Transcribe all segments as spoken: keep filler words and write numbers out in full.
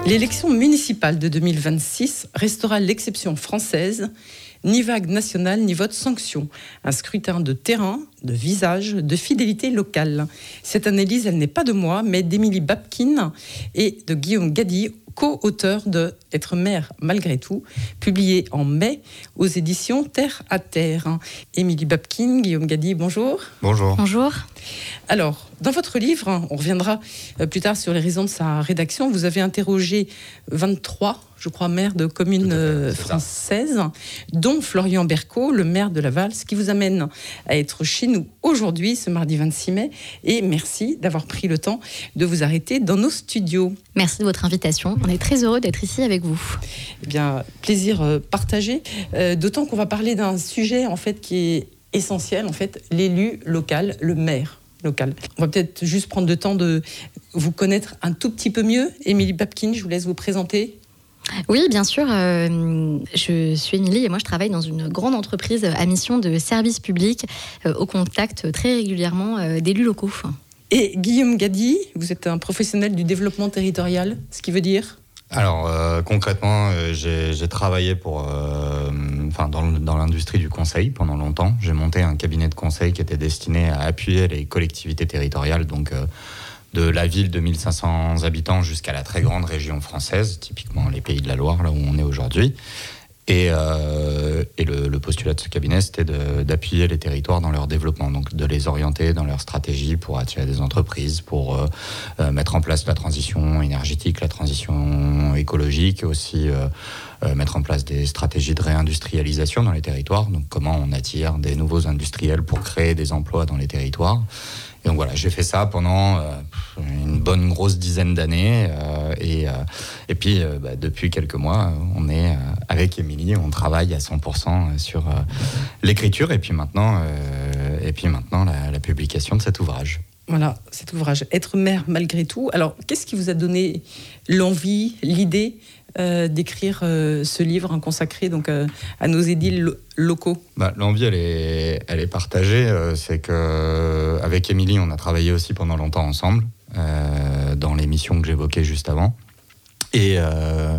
L'élection municipale de deux mille vingt-six restera l'exception française. Ni vague nationale, ni vote sanction. Un scrutin de terrain, de visage, de fidélité locale. Cette analyse, elle n'est pas de moi, mais d'Émilie Babkin et de Guillaume Gady, co-auteur de « Être maire malgré tout », publié en mai aux éditions Terre à Terre. Émilie Babkin, Guillaume Gady, bonjour. Bonjour. Bonjour. Alors, dans votre livre, on reviendra plus tard sur les raisons de sa rédaction, vous avez interrogé vingt-trois, je crois, maires de communes fait, françaises, ça. dont Florian Berco, le maire de Laval, ce qui vous amène à être chez nous aujourd'hui, ce mardi vingt-six mai. Et merci d'avoir pris le temps de vous arrêter dans nos studios. Merci de votre invitation. On est très heureux d'être ici avec vous. Eh bien, plaisir partagé. Euh, d'autant qu'on va parler d'un sujet en fait qui est essentiel, en fait, l'élu local, le maire local. On va peut-être juste prendre le temps de vous connaître un tout petit peu mieux. Émilie Babkin, je vous laisse vous présenter. Oui, bien sûr. Euh, je suis Émilie et moi je travaille dans une grande entreprise à mission de service public euh, au contact très régulièrement euh, d'élus locaux. Et Guillaume Gady, vous êtes un professionnel du développement territorial, ce qui veut dire ? Alors euh, concrètement, euh, j'ai, j'ai travaillé pour, euh, enfin, dans, dans l'industrie du conseil pendant longtemps. J'ai monté un cabinet de conseil qui était destiné à appuyer les collectivités territoriales, donc euh, de la ville de mille cinq cents habitants jusqu'à la très grande région française, typiquement les Pays de la Loire, là où on est aujourd'hui. Et, euh, et le, le postulat de ce cabinet, c'était de, d'appuyer les territoires dans leur développement, donc de les orienter dans leur stratégie pour attirer des entreprises, pour euh, euh, mettre en place la transition énergétique, la transition écologique, aussi euh, euh, mettre en place des stratégies de réindustrialisation dans les territoires, donc comment on attire des nouveaux industriels pour créer des emplois dans les territoires. Et donc voilà, j'ai fait ça pendant euh, une bonne grosse dizaine d'années. Euh, et, euh, et puis, euh, bah, depuis quelques mois, on est euh, avec Émilie, on travaille à cent pour cent sur euh, l'écriture et puis maintenant, euh, et puis maintenant la, la publication de cet ouvrage. Voilà, cet ouvrage, Être maire malgré tout. Alors, qu'est-ce qui vous a donné l'envie, l'idée euh, d'écrire euh, ce livre hein, consacré donc, euh, à nos édiles lo- locaux ? Bah, l'envie, elle est, elle est partagée. Euh, c'est qu'avec Émilie, on a travaillé aussi pendant longtemps ensemble, euh, dans l'émission que j'évoquais juste avant. Et, euh,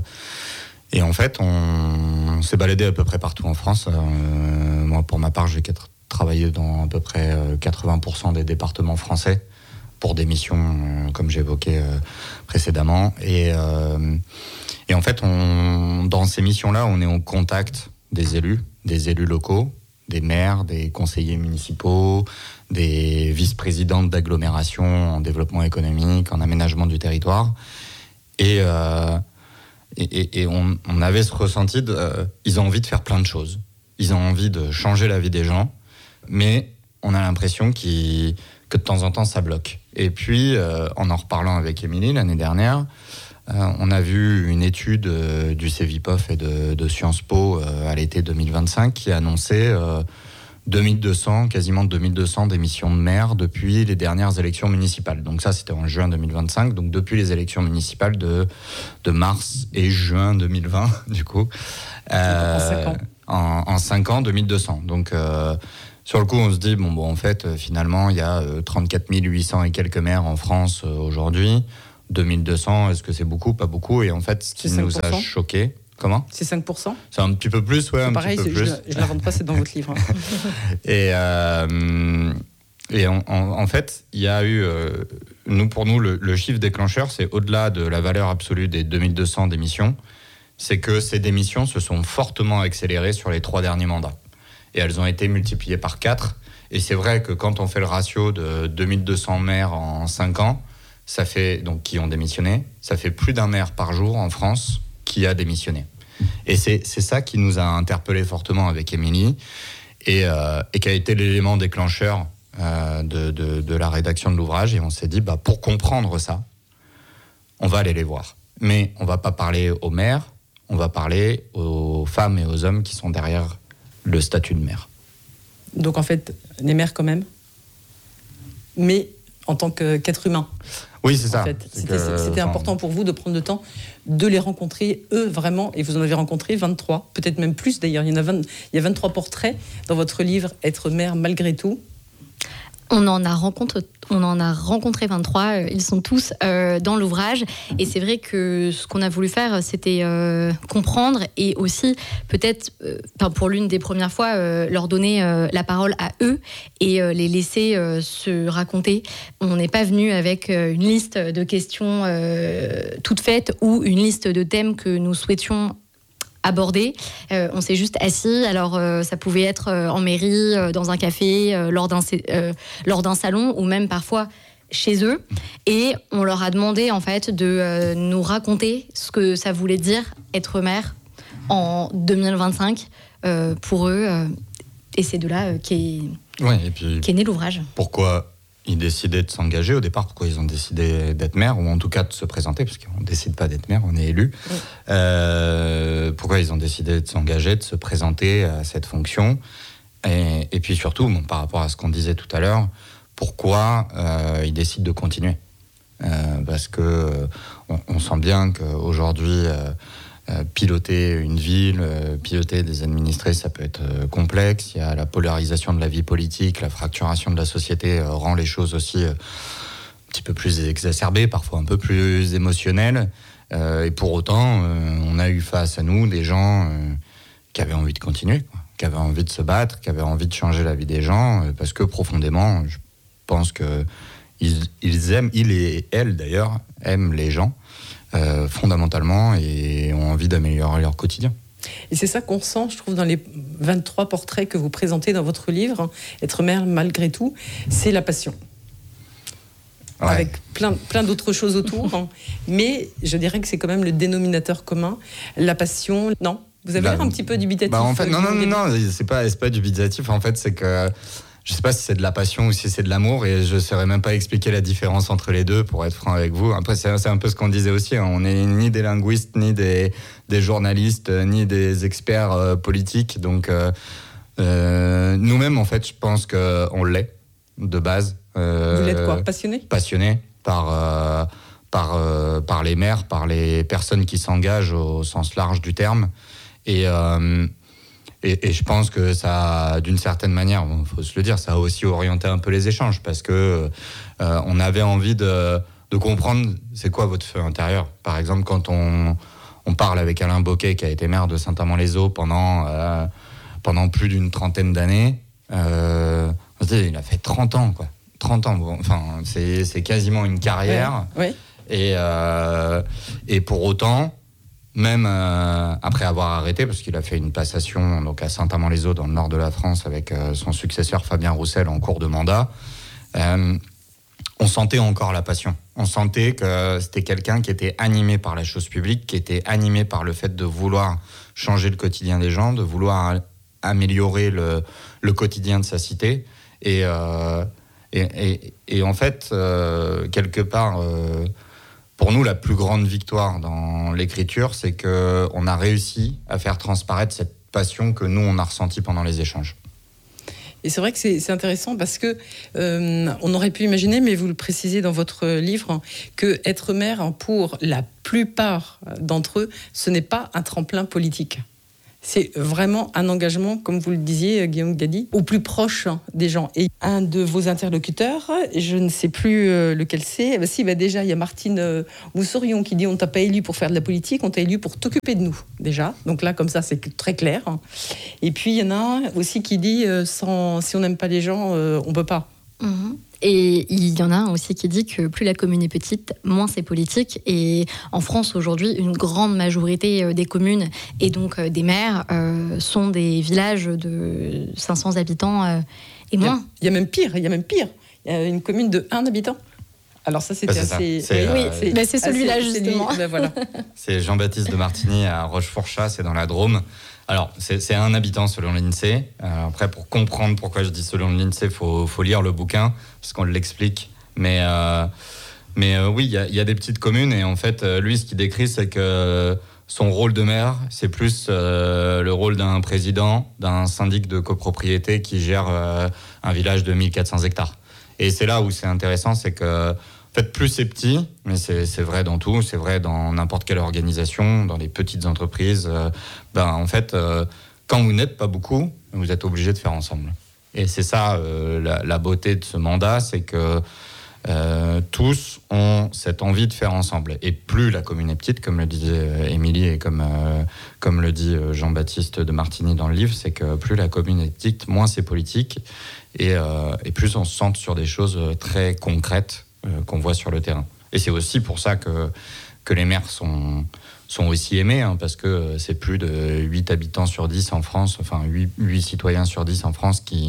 et en fait, on, on s'est baladé à peu près partout en France. Euh, moi, pour ma part, j'ai quatre travaillé dans à peu près quatre-vingts pour cent des départements français pour des missions, euh, comme j'évoquais euh, précédemment. Et, euh, et en fait, on, dans ces missions-là, on est en contact des élus, des élus locaux, des maires, des conseillers municipaux, des vice-présidentes d'agglomération en développement économique, en aménagement du territoire. Et, euh, et, et, et on, on avait ce ressenti de, euh, ils ont envie de faire plein de choses. Ils ont envie de changer la vie des gens. Mais on a l'impression qu'il, que de temps en temps, ça bloque. Et puis, euh, en en reparlant avec Émilie l'année dernière, euh, on a vu une étude euh, du Cevipof et de, de Sciences Po euh, à l'été deux mille vingt-cinq qui annonçait euh, deux mille deux cents, quasiment deux mille deux cents démissions de maires depuis les dernières élections municipales. Donc ça, c'était en juin deux mille vingt-cinq. Donc depuis les élections municipales de, de mars et juin deux mille vingt, du coup. Euh, en cinq ans. En, en cinq ans, deux mille deux cents. Donc... Euh, Sur le coup, on se dit, bon, bon en fait, euh, finalement, il y a euh, trente-quatre mille huit cents et quelques maires en France euh, aujourd'hui. deux mille deux cents, est-ce que c'est beaucoup ? Pas beaucoup. Et en fait, ce qui nous a choqué... Comment ? C'est cinq pour cent ? C'est un petit peu plus, ouais, c'est un pareil, petit peu plus. Je ne l'invente pas, c'est dans votre livre. et euh, et en, en, en fait, il y a eu... Euh, nous, pour nous, le, le chiffre déclencheur, c'est au-delà de la valeur absolue des deux mille deux cents démissions, c'est que ces démissions se sont fortement accélérées sur les trois derniers mandats. Et elles ont été multipliées par quatre. Et c'est vrai que quand on fait le ratio de deux mille deux cents maires en cinq ans, ça fait, donc, qui ont démissionné, ça fait plus d'un maire par jour en France qui a démissionné. Et c'est, c'est ça qui nous a interpellés fortement avec Émilie et, euh, et qui a été l'élément déclencheur euh, de, de, de la rédaction de l'ouvrage. Et on s'est dit, bah, pour comprendre ça, on va aller les voir. Mais on ne va pas parler aux maires, on va parler aux femmes et aux hommes qui sont derrière le statut de maire. Donc en fait, les maires quand même, mais en tant que, qu'être humain. Oui, c'est ça. En fait. C'est c'était, que, c'était enfin... important pour vous de prendre le temps de les rencontrer, eux, vraiment, et vous en avez rencontré vingt-trois, peut-être même plus d'ailleurs. Il y en a vingt, il y a vingt-trois portraits dans votre livre « Être maire malgré tout ». On en a rencontré, on en a rencontré vingt-trois, ils sont tous euh, dans l'ouvrage. Et c'est vrai que ce qu'on a voulu faire, c'était euh, comprendre et aussi, peut-être, euh, pour l'une des premières fois, euh, leur donner euh, la parole à eux et euh, les laisser euh, se raconter. On n'est pas venu avec euh, une liste de questions euh, toutes faites ou une liste de thèmes que nous souhaitions abordé. Euh, on s'est juste assis. Alors, euh, ça pouvait être euh, en mairie, euh, dans un café, euh, lors d'un, euh, lors d'un salon, ou même parfois chez eux. Et on leur a demandé, en fait, de euh, nous raconter ce que ça voulait dire être maire en deux mille vingt-cinq euh, pour eux. Euh, et c'est de là euh, qu'est, ouais, et puis, qu'est né l'ouvrage. Pourquoi ils décidaient de s'engager au départ, pourquoi ils ont décidé d'être maire, ou en tout cas de se présenter, parce qu'on ne décide pas d'être maire, on est élu. Oui. Euh, pourquoi ils ont décidé de s'engager, de se présenter à cette fonction. Et, et puis surtout, bon, par rapport à ce qu'on disait tout à l'heure, pourquoi euh, ils décident de continuer. Euh, parce que euh, on, on sent bien qu'aujourd'hui, euh, Euh, piloter une ville, euh, piloter des administrés, ça peut être euh, complexe. Il y a la polarisation de la vie politique, la fracturation de la société euh, rend les choses aussi euh, un petit peu plus exacerbées, parfois un peu plus émotionnelles. Euh, et pour autant, euh, on a eu face à nous des gens euh, qui avaient envie de continuer, quoi, qui avaient envie de se battre, qui avaient envie de changer la vie des gens, euh, parce que profondément, je pense que ils, ils aiment, ils et elles d'ailleurs, aiment les gens. Euh, fondamentalement et ont envie d'améliorer leur quotidien. Et c'est ça qu'on sent, je trouve, dans les vingt-trois portraits que vous présentez dans votre livre, hein, Être maire malgré tout, c'est la passion. Ouais. Avec plein, plein d'autres choses autour. Hein. Mais je dirais que c'est quand même le dénominateur commun, la passion. Non, vous avez bah, l'air un petit peu dubitatif. Bah en fait, non, non, non, non, c'est pas, c'est pas dubitatif. En fait, c'est que je sais pas si c'est de la passion ou si c'est de l'amour, et je saurais même pas expliquer la différence entre les deux, pour être franc avec vous. Après, c'est, c'est un peu ce qu'on disait aussi, hein. On n'est ni des linguistes, ni des, des journalistes, ni des experts euh, politiques. Donc, euh, euh, nous-mêmes, en fait, je pense qu'on l'est, de base. Euh, vous l'êtes quoi, passionné ? Passionné par, euh, par, euh, par les maires, par les personnes qui s'engagent au sens large du terme. Et... Euh, Et, et je pense que ça, d'une certaine manière, il bon, faut se le dire, ça a aussi orienté un peu les échanges, parce que euh, on avait envie de, de comprendre c'est quoi votre feu intérieur. Par exemple, quand on, on parle avec Alain Bocquet, qui a été maire de Saint-Amand-les-Eaux pendant, euh, pendant plus d'une trentaine d'années, euh, il a fait trente ans, quoi. trente ans, bon, enfin, c'est, c'est quasiment une carrière. Ouais, ouais. Et, euh, et pour autant... Même euh, après avoir arrêté, parce qu'il a fait une passation donc à Saint-Amand-les-Eaux dans le nord de la France avec euh, son successeur Fabien Roussel en cours de mandat, euh, on sentait encore la passion. On sentait que c'était quelqu'un qui était animé par la chose publique, qui était animé par le fait de vouloir changer le quotidien des gens, de vouloir améliorer le, le quotidien de sa cité. Et, euh, et, et, et en fait, euh, quelque part... Euh, Pour nous, la plus grande victoire dans l'écriture, c'est qu'on a réussi à faire transparaître cette passion que nous, on a ressentie pendant les échanges. Et c'est vrai que c'est, c'est intéressant parce que euh, on aurait pu imaginer, mais vous le précisez dans votre livre, que être maire, pour la plupart d'entre eux, ce n'est pas un tremplin politique. C'est vraiment un engagement, comme vous le disiez, Guillaume Gady, au plus proche des gens. Et un de vos interlocuteurs, je ne sais plus lequel c'est, bah si, bah déjà, il y a Martine Moussorion qui dit « On ne t'a pas élu pour faire de la politique, on t'a élu pour t'occuper de nous, déjà. » Donc là, comme ça, c'est très clair. Et puis, il y en a un aussi qui dit « Sans, si on n'aime pas les gens, on ne peut pas. Mmh. » Et il y en a un aussi qui dit que plus la commune est petite, moins c'est politique. Et en France, aujourd'hui, une grande majorité des communes et donc des maires euh, sont des villages de cinq cents habitants euh, et moins. Il y a même pire, il y a même pire. Il y a une commune de un habitant. Alors ça, c'était bah, assez... Ça. C'est, oui, euh, c'est, bah, c'est celui-là, assez, justement. C'est, lui, bah, voilà. C'est Jean-Baptiste de Martigny à Rochefourchat, c'est dans la Drôme. Alors, c'est, c'est un habitant selon l'INSEE. Euh, après, pour comprendre pourquoi je dis selon l'INSEE, il faut, faut lire le bouquin, parce qu'on l'explique. Mais, euh, mais euh, oui, il y, y a des petites communes, et en fait, lui, ce qu'il décrit, c'est que son rôle de maire, c'est plus euh, le rôle d'un président, d'un syndic de copropriété qui gère euh, un village de mille quatre cents hectares. Et c'est là où c'est intéressant, c'est que en fait, plus c'est petit, mais c'est, c'est vrai dans tout, c'est vrai dans n'importe quelle organisation, dans les petites entreprises, euh, ben, en fait, euh, quand vous n'êtes pas beaucoup, vous êtes obligé de faire ensemble. Et c'est ça euh, la, la beauté de ce mandat, c'est que euh, tous ont cette envie de faire ensemble. Et plus la commune est petite, comme le disait Émilie et comme, euh, comme le dit Jean-Baptiste de Martigny dans le livre, c'est que plus la commune est petite, moins c'est politique et, euh, et plus on se centre sur des choses très concrètes euh, qu'on voit sur le terrain. Et c'est aussi pour ça que, que les maires sont, sont aussi aimés, hein, parce que c'est plus de huit habitants sur dix en France, enfin huit, huit citoyens sur dix en France qui...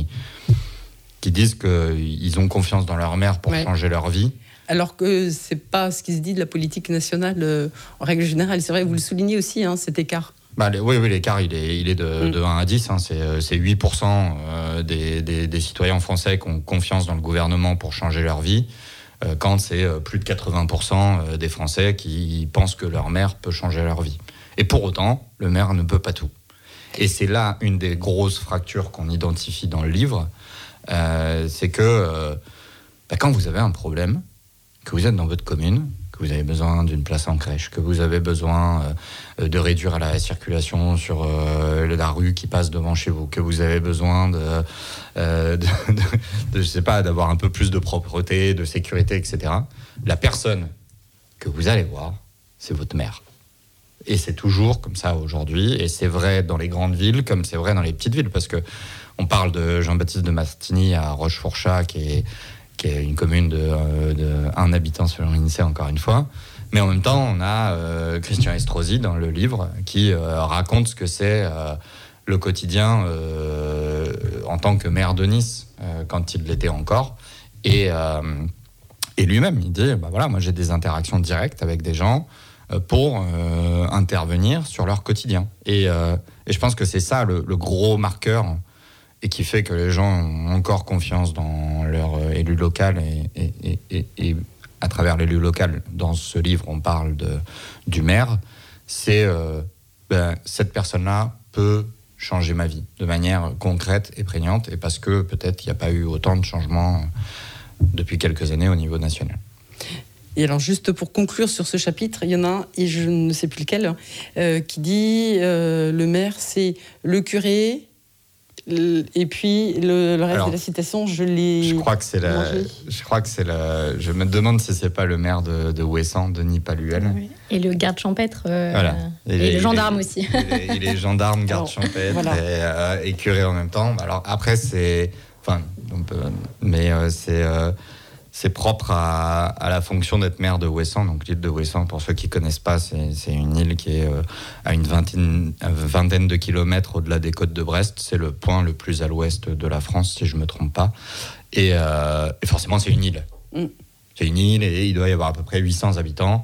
qui disent qu'ils ont confiance dans leur maire pour ouais. changer leur vie. Alors que c'est pas ce qui se dit de la politique nationale euh, en règle générale. C'est vrai, vous le soulignez aussi, hein, cet écart. Bah, les, oui, oui, l'écart, il est, il est de, mm. de un à dix. Hein, c'est, c'est huit pour cent des, des, des citoyens français qui ont confiance dans le gouvernement pour changer leur vie, euh, quand c'est plus de quatre-vingts pour cent des Français qui pensent que leur maire peut changer leur vie. Et pour autant, le maire ne peut pas tout. Et c'est là une des grosses fractures qu'on identifie dans le livre. Euh, c'est que euh, bah, quand vous avez un problème, que vous êtes dans votre commune, que vous avez besoin d'une place en crèche, que vous avez besoin euh, de réduire la circulation sur euh, la rue qui passe devant chez vous, que vous avez besoin de, euh, de, de, de, je sais pas, d'avoir un peu plus de propreté, de sécurité, et cetera. La personne que vous allez voir, c'est votre maire. Et c'est toujours comme ça aujourd'hui, et c'est vrai dans les grandes villes comme c'est vrai dans les petites villes, parce que on parle de Jean-Baptiste de Martigny à Rochefoucauld, qui est, qui est une commune de, de un habitant selon l'INSEE, encore une fois. Mais en même temps, on a euh, Christian Estrosi dans le livre qui euh, raconte ce que c'est euh, le quotidien euh, en tant que maire de Nice, euh, quand il l'était encore. Et, euh, et lui-même, il dit, bah voilà, moi j'ai des interactions directes avec des gens euh, pour euh, intervenir sur leur quotidien. Et, euh, et je pense que c'est ça le, le gros marqueur, et qui fait que les gens ont encore confiance dans leur élu local. Et, et, et, et à travers l'élu local, dans ce livre, on parle de, du maire. C'est euh, ben, cette personne-là peut changer ma vie de manière concrète et prégnante, et parce que peut-être il n'y a pas eu autant de changements depuis quelques années au niveau national. Et alors, juste pour conclure sur ce chapitre, il y en a un, et je ne sais plus lequel, euh, qui dit euh, le maire, c'est le curé. Et puis le, le reste Alors, de la citation, je l'ai. Je crois que c'est la. Je crois que c'est la. Je me demande si c'est pas le maire de, de Ouessant, Denis Paluel. Oui. Et le garde champêtre. Euh, voilà. Et, et les, le gendarme les, aussi. Il est gendarme, garde champêtre voilà. et, euh, et curé en même temps. Alors après c'est, enfin, on peut, mais euh, c'est. Euh, C'est propre à, à la fonction d'être maire de Ouessant. Donc l'île de Ouessant, pour ceux qui ne connaissent pas, c'est, c'est une île qui est euh, à une vingtaine, à vingtaine de kilomètres au-delà des côtes de Brest. C'est le point le plus à l'ouest de la France, si je ne me trompe pas. Et, euh, et forcément, c'est une île. Mm. C'est une île et il doit y avoir à peu près huit cents habitants.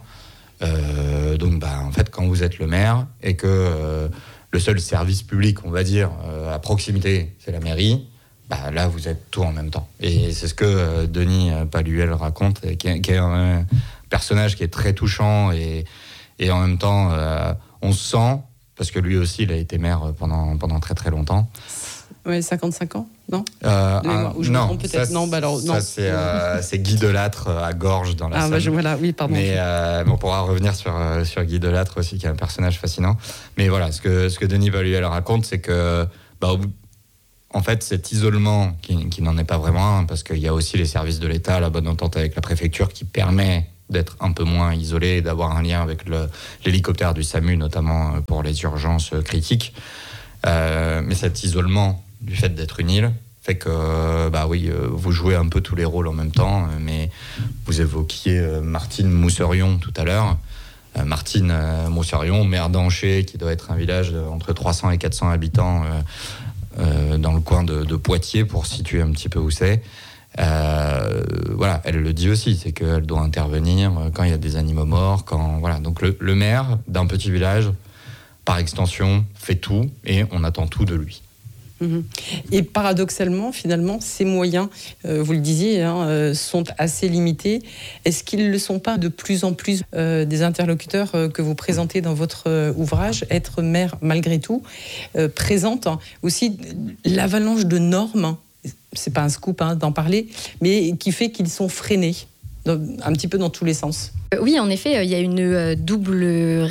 Euh, donc bah, en fait, quand vous êtes le maire et que euh, le seul service public, on va dire, euh, à proximité, c'est la mairie, bah, là, vous êtes tout en même temps. Et c'est ce que euh, Denis Paluel raconte, et qui, est, qui est un personnage qui est très touchant, et, et en même temps, euh, on se sent, parce que lui aussi, il a été maire pendant, pendant très très longtemps. Oui, cinquante-cinq ans, non euh, un, Ou je non, me trompe peut-être. Ça, non, bah alors, non. Ça, c'est, euh, c'est Guy Delattre à Gorges dans la ah, Somme. Bah, je, voilà, oui, pardon. Mais euh, on pourra revenir sur, sur Guy Delattre aussi, qui est un personnage fascinant. Mais voilà, ce que, ce que Denis Paluel raconte, c'est que... Bah, au bout En fait, cet isolement, qui, qui n'en est pas vraiment un, parce qu'il y a aussi les services de l'État, la bonne entente avec la préfecture, qui permet d'être un peu moins isolé et d'avoir un lien avec le, l'hélicoptère du SAMU, notamment pour les urgences critiques. Euh, mais cet isolement, du fait d'être une île, fait que, bah oui, vous jouez un peu tous les rôles en même temps. Mais vous évoquiez Martine Mousserion tout à l'heure. Euh, Martine euh, Mousserion, maire d'Anché, qui doit être un village de, entre trois cents et quatre cents habitants, euh, Euh, dans le coin de, de Poitiers, pour situer un petit peu où c'est. Euh, voilà, elle le dit aussi, c'est qu'elle doit intervenir quand il y a des animaux morts, quand voilà. Donc le, le maire d'un petit village, par extension, fait tout, et on attend tout de lui. Et paradoxalement, finalement, ces moyens, euh, vous le disiez, hein, euh, sont assez limités. Est-ce qu'ils ne le sont pas de plus en plus euh, des interlocuteurs euh, que vous présentez dans votre euh, ouvrage, Être maire malgré tout, euh, présente aussi l'avalanche de normes, c'est pas un scoop hein, d'en parler, mais qui fait qu'ils sont freinés, dans, un petit peu dans tous les sens. Oui, en effet, il y a une double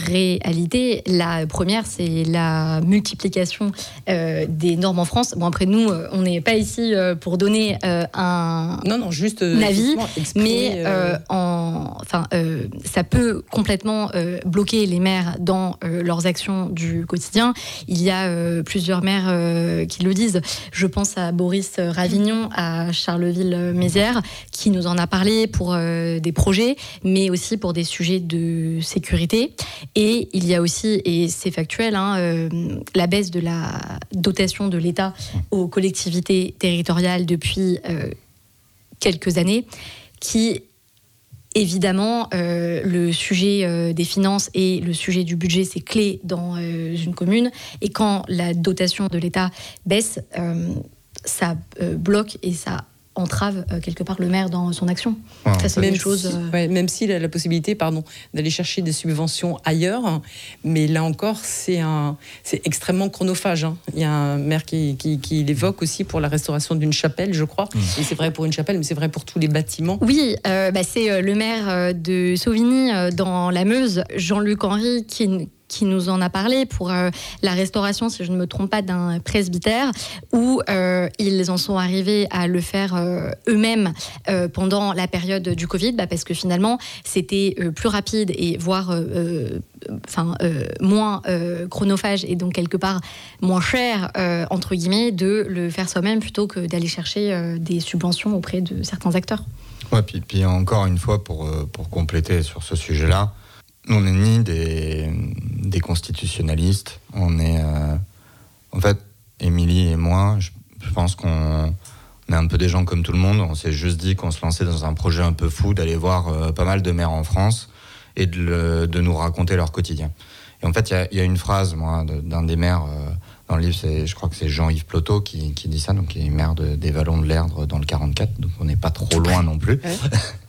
réalité. La première, c'est la multiplication euh, des normes en France. Bon, après, nous, on n'est pas ici pour donner euh, un, non, non, juste, un avis, exprimer, mais euh, en, enfin, euh, ça peut complètement euh, bloquer les maires dans euh, leurs actions du quotidien. Il y a euh, plusieurs maires euh, qui le disent. Je pense à Boris Ravignon, à Charleville-Mézières, qui nous en a parlé pour euh, des projets, mais aussi pour des sujets de sécurité. Et il y a aussi, et c'est factuel, hein, euh, la baisse de la dotation de l'État aux collectivités territoriales depuis euh, quelques années, qui, évidemment, euh, le sujet euh, des finances et le sujet du budget, c'est clé dans euh, une commune. Et quand la dotation de l'État baisse, euh, ça euh, bloque et ça entrave euh, quelque part le maire dans son action. Ouais, ça, c'est même une chose. Si, euh... ouais, même s'il a la possibilité, pardon, d'aller chercher des subventions ailleurs, mais là encore, c'est un, c'est extrêmement chronophage. Hein. Il y a un maire qui, qui, qui l'évoque aussi pour la restauration d'une chapelle, je crois. Mmh. Et c'est vrai pour une chapelle, mais c'est vrai pour tous les bâtiments. Oui, euh, bah, c'est le maire de Sauvigny euh, dans la Meuse, Jean-Luc Henry, qui qui nous en a parlé pour euh, la restauration, si je ne me trompe pas, d'un presbytère, où euh, ils en sont arrivés à le faire euh, eux-mêmes euh, pendant la période du Covid, bah, parce que finalement, c'était euh, plus rapide et voire euh, enfin, euh, moins euh, chronophage et donc quelque part moins cher, euh, entre guillemets, de le faire soi-même plutôt que d'aller chercher euh, des subventions auprès de certains acteurs. Ouais, puis, puis encore une fois, pour, pour compléter sur ce sujet-là, on n'est ni des, des constitutionnalistes, on est... Euh, en fait, Émilie et moi, je, je pense qu'on est un peu des gens comme tout le monde, on s'est juste dit qu'on se lançait dans un projet un peu fou, d'aller voir euh, pas mal de maires en France et de, le, de nous raconter leur quotidien. Et en fait, il y, y a une phrase, moi, de, d'un des maires, euh, dans le livre, c'est, je crois que c'est Jean-Yves Plotot qui, qui dit ça, donc il est maire de, des Vallons de l'Erdre dans le quarante-quatre, donc on n'est pas trop loin non plus. Ouais.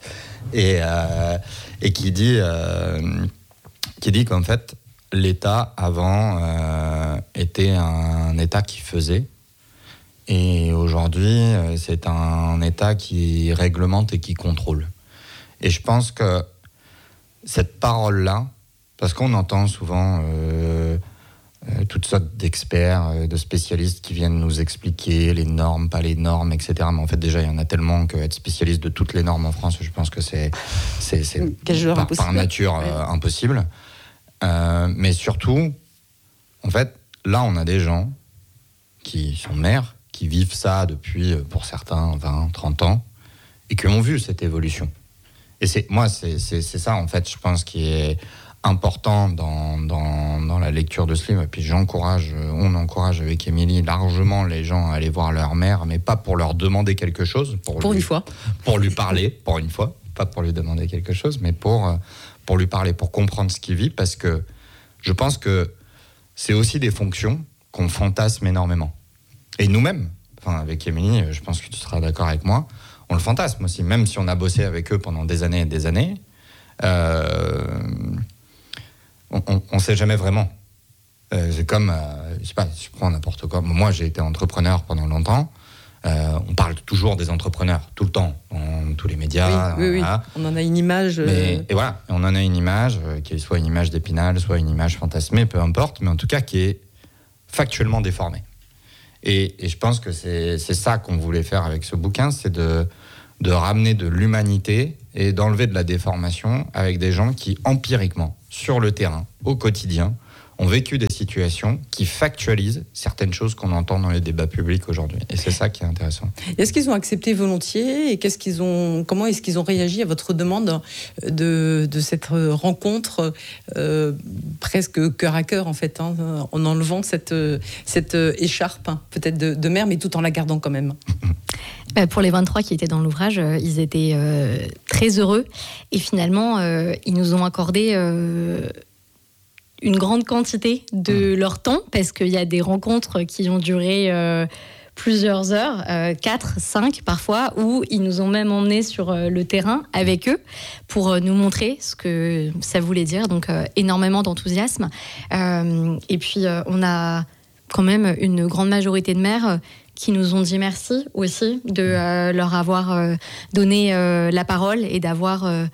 Et, euh, et qui dit, euh, qui dit qu'en fait, l'État, avant, euh, était un État qui faisait. Et aujourd'hui, c'est un État qui réglemente et qui contrôle. Et je pense que cette parole-là, parce qu'on entend souvent euh, euh, toutes sortes d'experts, euh, de spécialistes qui viennent nous expliquer les normes, pas les normes, et cetera. Mais en fait, déjà, il y en a tellement qu'être spécialiste de toutes les normes en France, je pense que c'est, c'est, c'est par, par nature euh, ouais. impossible. Euh, mais surtout, en fait, là, on a des gens qui sont maires, qui vivent ça depuis, pour certains, vingt, trente ans, et qui ont vu cette évolution. Et c'est, moi, c'est, c'est, c'est ça, en fait, je pense, qui est important dans, dans, dans la lecture de ce livre. Et puis j'encourage, on encourage avec Émilie largement les gens à aller voir leur mère, mais pas pour leur demander quelque chose. Pour, pour lui, une fois. Pour lui parler, pour une fois. Pas pour lui demander quelque chose, mais pour, pour lui parler, pour comprendre ce qu'il vit, parce que je pense que c'est aussi des fonctions qu'on fantasme énormément. Et nous-mêmes, enfin avec Émilie, je pense que tu seras d'accord avec moi, on le fantasme aussi, même si on a bossé avec eux pendant des années et des années. Euh, on ne sait jamais vraiment. Euh, c'est comme, euh, je sais pas, je prends n'importe quoi. Moi, j'ai été entrepreneur pendant longtemps. Euh, on parle toujours des entrepreneurs, tout le temps, dans tous les médias. Oui, oui, voilà. Oui. On en a une image. Euh... Mais, et voilà, on en a une image, euh, qui est soit une image d'Épinal, soit une image fantasmée, peu importe, mais en tout cas qui est factuellement déformée. Et, et je pense que c'est, c'est ça qu'on voulait faire avec ce bouquin, c'est de, de ramener de l'humanité et d'enlever de la déformation avec des gens qui, empiriquement, sur le terrain, au quotidien, ont vécu des situations qui factualisent certaines choses qu'on entend dans les débats publics aujourd'hui. Et c'est ça qui est intéressant. Est-ce qu'ils ont accepté volontiers et qu'est-ce qu'ils ont, comment est-ce qu'ils ont réagi à votre demande de, de cette rencontre euh, presque cœur à cœur, en fait, hein, en enlevant cette, cette écharpe, hein, peut-être de, de mère, mais tout en la gardant quand même? Pour les vingt-trois qui étaient dans l'ouvrage, ils étaient euh, très heureux. Et finalement, euh, ils nous ont accordé... Euh, une grande quantité de leur temps, parce qu'il y a des rencontres qui ont duré euh, plusieurs heures, euh, quatre, cinq parfois, où ils nous ont même emmenés sur euh, le terrain avec eux pour euh, nous montrer ce que ça voulait dire. Donc euh, énormément d'enthousiasme. Euh, et puis euh, on a quand même une grande majorité de maires euh, qui nous ont dit merci aussi de euh, leur avoir euh, donné euh, la parole et d'avoir... Euh,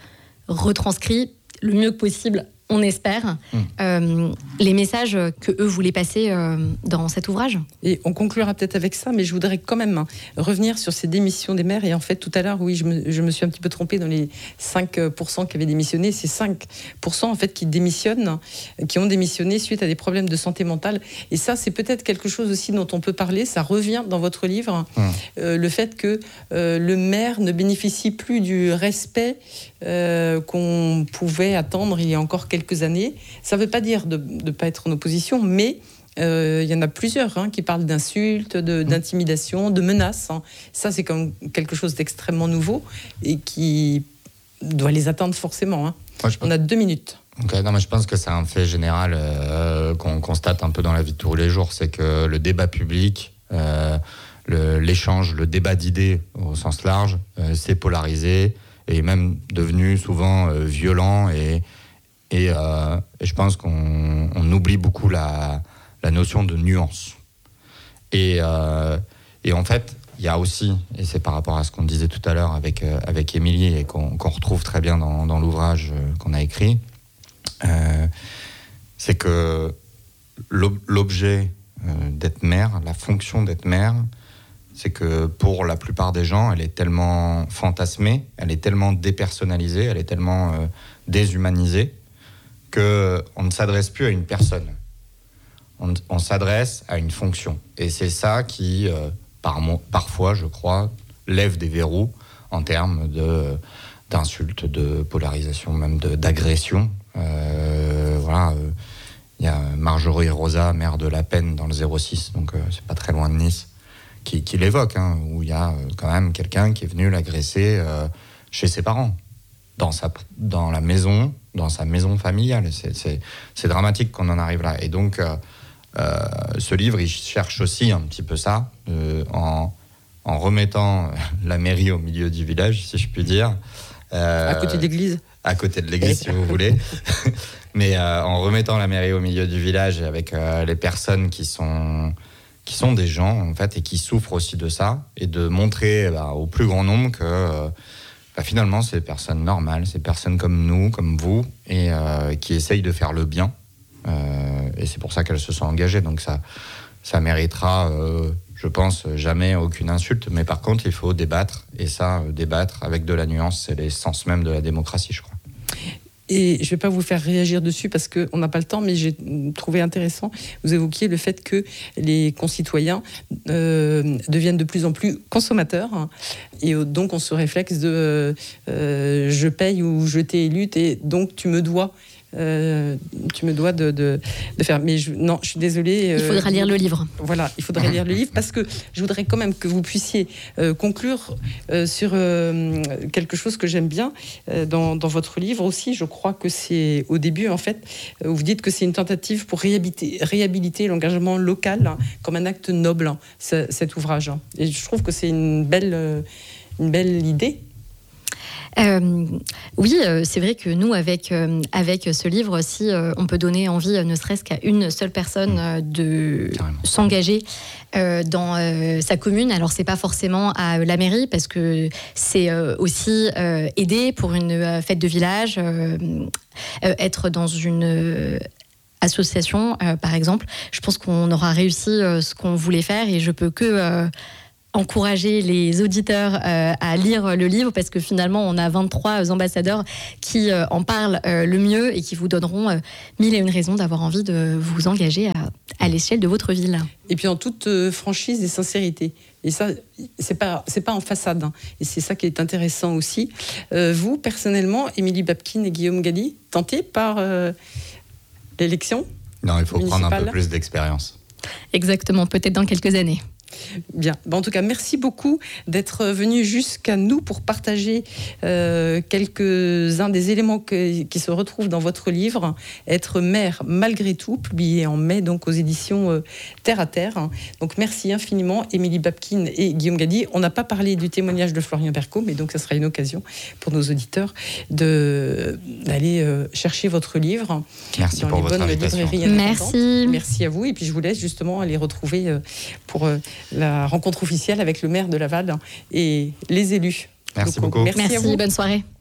retranscrit le mieux que possible, on espère, mmh. euh, les messages que eux voulaient passer euh, dans cet ouvrage. Et on conclura peut-être avec ça, mais je voudrais quand même hein, revenir sur ces démissions des maires. Et en fait, tout à l'heure, oui, je me, je me suis un petit peu trompée dans les cinq pour cent qui avaient démissionné. C'est cinq pour cent en fait qui démissionnent, qui ont démissionné suite à des problèmes de santé mentale. Et ça, c'est peut-être quelque chose aussi dont on peut parler. Ça revient dans votre livre, mmh. euh, le fait que euh, le maire ne bénéficie plus du respect euh, qu'on pouvait attendre il y a encore quelques quelques années. Ça ne veut pas dire de ne pas être en opposition, mais il euh, y en a plusieurs hein, qui parlent d'insultes, de, d'intimidation, de menaces. Hein. Ça, c'est comme quelque chose d'extrêmement nouveau et qui doit les atteindre forcément. Hein. Moi, On a deux minutes. Okay, non, mais je pense que c'est un fait général euh, qu'on constate un peu dans la vie de tous les jours. C'est que le débat public, euh, le, l'échange, le débat d'idées au sens large, euh, c'est polarisé et même devenu souvent euh, violent et Et, euh, et je pense qu'on on oublie beaucoup la, la notion de nuance. Et, euh, et en fait, il y a aussi, et c'est par rapport à ce qu'on disait tout à l'heure avec, euh, avec Émilie et qu'on, qu'on retrouve très bien dans, dans l'ouvrage qu'on a écrit, euh, c'est que l'objet euh, d'être mère, la fonction d'être mère, c'est que pour la plupart des gens, elle est tellement fantasmée, elle est tellement dépersonnalisée, elle est tellement euh, déshumanisée, qu'on ne s'adresse plus à une personne, on, on s'adresse à une fonction. Et c'est ça qui, euh, par, parfois, je crois, lève des verrous en termes de, d'insultes, de polarisation, même de, d'agression. Euh, voilà, il euh, y a Marjorie Rosa, maire de La Peine, dans le zéro six, donc euh, c'est pas très loin de Nice, qui, qui l'évoque, hein, où il y a euh, quand même quelqu'un qui est venu l'agresser euh, chez ses parents, dans, sa, dans la maison, dans sa maison familiale. C'est, c'est, c'est dramatique qu'on en arrive là. Et donc, euh, euh, ce livre, il cherche aussi un petit peu ça, euh, en, en remettant la mairie au milieu du village, si je puis dire. Euh, à côté de l'église. À côté de l'église, si vous voulez. Mais euh, en remettant la mairie au milieu du village, avec euh, les personnes qui sont, qui sont des gens, en fait, et qui souffrent aussi de ça, et de montrer bah, au plus grand nombre que... Euh, Bah finalement, c'est des personnes normales, c'est des personnes comme nous, comme vous, et euh, qui essayent de faire le bien. Euh, et c'est pour ça qu'elles se sont engagées. Donc ça, ça méritera, euh, je pense, jamais aucune insulte. Mais par contre, il faut débattre. Et ça, euh, débattre avec de la nuance, c'est l'essence même de la démocratie, je crois. Et je ne vais pas vous faire réagir dessus parce qu'on n'a pas le temps, mais j'ai trouvé intéressant, vous évoquiez le fait que les concitoyens euh, deviennent de plus en plus consommateurs, hein, et donc on se réflexe de euh, je paye ou je t'ai élu, et donc tu me dois. Euh, tu me dois de, de, de faire. Mais je, non, je suis désolée. Il faudra euh, lire le livre. Voilà, il faudrait lire le livre parce que je voudrais quand même que vous puissiez euh, conclure euh, sur euh, quelque chose que j'aime bien euh, dans, dans votre livre aussi. Je crois que c'est au début, en fait, où vous dites que c'est une tentative pour réhabiliter, réhabiliter l'engagement local, hein, comme un acte noble, hein, c- cet ouvrage. Hein. Et je trouve que c'est une belle, euh, une belle idée. Euh, oui, euh, c'est vrai que nous, avec, euh, avec ce livre, si euh, on peut donner envie, euh, ne serait-ce qu'à une seule personne euh, de Carrément. s'engager euh, dans euh, sa commune, alors c'est pas forcément à la mairie, parce que c'est euh, aussi euh, aider pour une euh, fête de village, euh, euh, être dans une... Euh, association, euh, par exemple. Je pense qu'on aura réussi euh, ce qu'on voulait faire, et je peux que... Euh, encourager les auditeurs euh, à lire le livre, parce que finalement on a vingt-trois ambassadeurs qui euh, en parlent euh, le mieux et qui vous donneront euh, mille et une raisons d'avoir envie de vous engager à, à l'échelle de votre ville. Et puis en toute euh, franchise et sincérité. Et ça, c'est pas, c'est pas en façade, hein. Et c'est ça qui est intéressant aussi. Euh, vous, personnellement, Émilie Babkin et Guillaume Galli, tentés par euh, l'élection ? Non, il faut prendre un peu plus d'expérience. Exactement, peut-être dans quelques années. Bien. Bon, en tout cas, merci beaucoup d'être venu jusqu'à nous pour partager euh, quelques-uns des éléments que, qui se retrouvent dans votre livre, Être mère malgré tout, publié en mai donc aux éditions euh, Terre à Terre. Donc merci infiniment, Émilie Babkin et Guillaume Galli. On n'a pas parlé du témoignage de Florian Berco, mais donc ça sera une occasion pour nos auditeurs de, d'aller euh, chercher votre livre. Merci dans pour les votre bonnes invitation. librairies indépendantes. Merci. Merci à vous. Et puis je vous laisse justement aller retrouver euh, pour euh, la rencontre officielle avec le maire de Laval et les élus. Merci Donc, beaucoup. Merci, merci à vous. Bonne soirée.